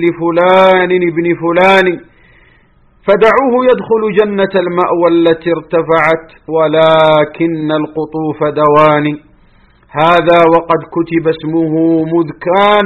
لفلان ابن فلان، فدعوه يدخل جنة المأوى التي ارتفعت، ولكن القطوف دوان. هذا وقد كتب اسمه مذ كان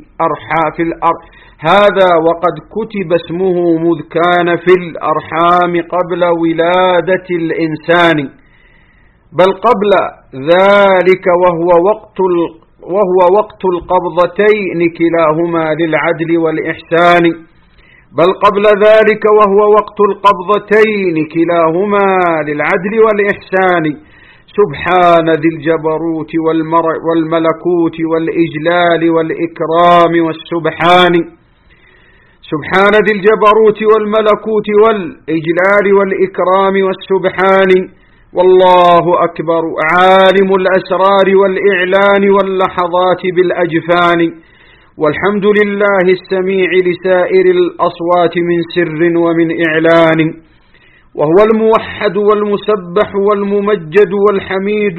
في الأرحام قبل ولادة الإنسان، بل قبل ذلك وهو وقت القبضتين كلاهما للعدل والإحسان، بل قبل ذلك وهو وقت القبضتين كلاهما للعدل والإحسان. سبحان ذي الجبروت والملكوت والإجلال والإكرام والسبحان. سبحان ذي الجبروت والملكوت والإجلال والإكرام والسبحان. والله أكبر عالم الأسرار والإعلان واللحظات بالأجفان. والحمد لله السميع لسائر الأصوات من سر ومن إعلان. وهو الموحد والمسبح والممجد والحميد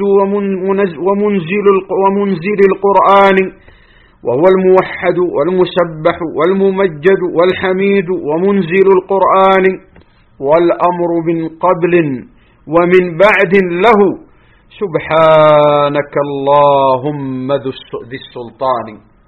ومنزل القرآن. وهو الموحد والمسبح والممجد والحميد ومنزل القرآن، والأمر من قبل ومن بعد له. سبحانك اللهم ذي السلطان.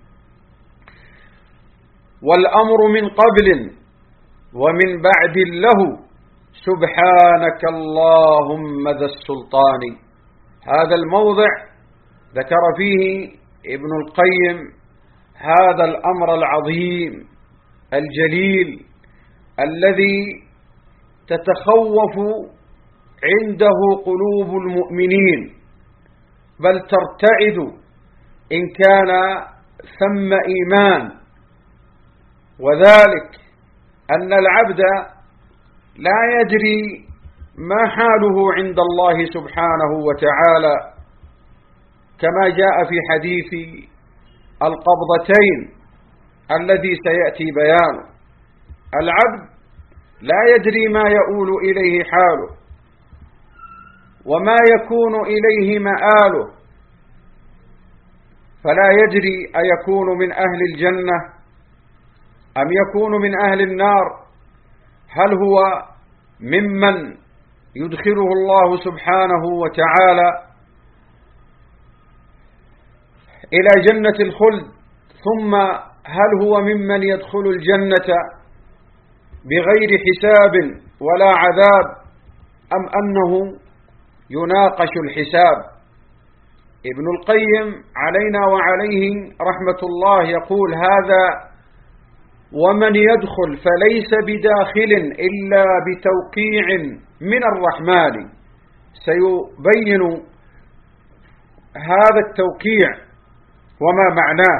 والأمر من قبل ومن بعد له. سبحانك اللهم ذا السلطان. هذا الموضع ذكر فيه ابن القيم هذا الأمر العظيم الجليل الذي تتخوف عنده قلوب المؤمنين، بل ترتعد إن كان ثم إيمان، وذلك أن العبد لا يدري ما حاله عند الله سبحانه وتعالى، كما جاء في حديث القبضتين الذي سيأتي بيانه. العبد لا يدري ما يؤول إليه حاله وما يكون إليه مآله، فلا يدري أيكون من أهل الجنة أم يكون من أهل النار، هل هو ممن يدخله الله سبحانه وتعالى إلى جنة الخلد، ثم هل هو ممن يدخل الجنة بغير حساب ولا عذاب، أم أنه يناقش الحساب. ابن القيم علينا وعليه رحمة الله يقول هذا ومن يدخل فليس بداخل إلا بتوقيع من الرحمن. سيبين هذا التوقيع وما معناه،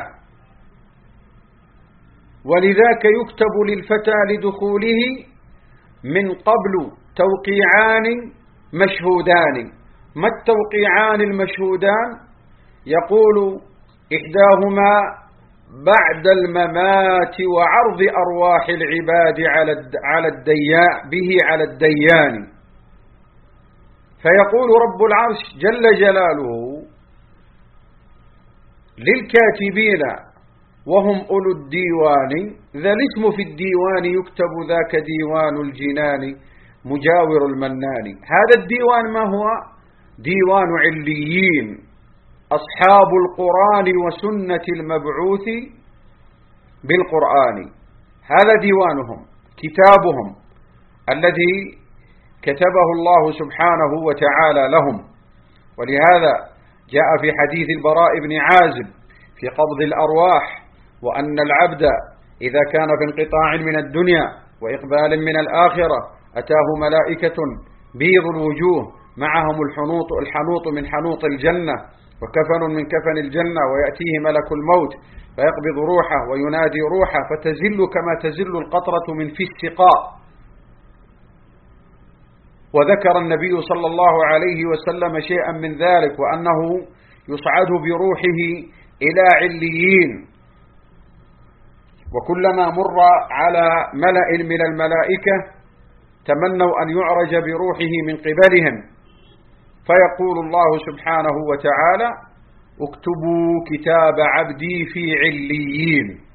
ولذاك يكتب للفتى لدخوله من قبل توقيعان مشهودان. ما التوقيعان المشهودان؟ يقول إحداهما بعد الممات وعرض أرواح العباد على الديان. فيقول رب العرش جل جلاله للكاتبين وهم أولو الديوان، ذا الاسم في الديوان يكتب ذاك ديوان الجنان مجاور المنان. هذا الديوان ما هو؟ ديوان عليين، أصحاب القرآن وسنة المبعوث بالقرآن. هذا ديوانهم، كتابهم الذي كتبه الله سبحانه وتعالى لهم. ولهذا جاء في حديث البراء بن عازب في قبض الأرواح، وأن العبد إذا كان في انقطاع من الدنيا وإقبال من الآخرة أتاه ملائكة بيض الوجوه معهم الحنوط من حنوط الجنة وكفن من كفن الجنة، ويأتيه ملك الموت فيقبض روحه وينادي روحه فتزل كما تزل القطرة من في السقاء. وذكر النبي صلى الله عليه وسلم شيئا من ذلك، وأنه يصعد بروحه إلى عليين، وكلما مر على ملأ من الملائكة تمنوا أن يعرج بروحه من قبلهم، فيقول الله سبحانه وتعالى اكتبوا كتاب عبدي في عليين.